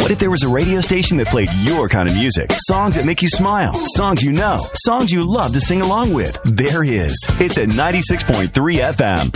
What if there was a radio station that played your kind of music? Songs that make you smile. Songs you know. Songs you love to sing along with. There is. It's at 96.3 FM.